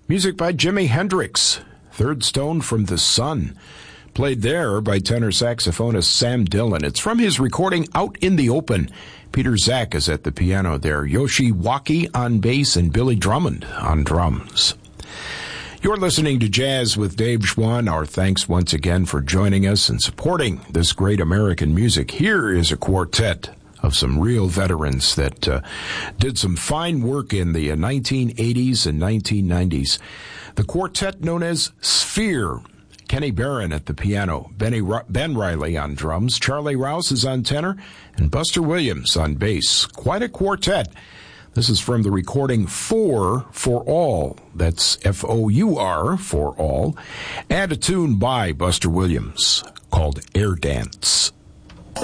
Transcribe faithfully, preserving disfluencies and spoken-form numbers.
Music by Jimi Hendrix, Third Stone from the Sun, played there by tenor saxophonist Sam Dillon. It's from his recording Out in the Open. Peter Zach is at the piano there, Yoshi Waki on bass, and Billy Drummond on drums. You're listening to Jazz with Dave Schwann. Our thanks once again for joining us and supporting this great American music. Here is a quartet of some real veterans that uh, did some fine work in the uh, nineteen eighties and nineteen nineties. The quartet known as Sphere. Kenny Barron at the piano, Benny Ru- Ben Riley on drums, Charlie Rouse is on tenor, and Buster Williams on bass. Quite a quartet. This is from the recording Four for All. That's F O U R, for all. And a tune by Buster Williams called Air Dance.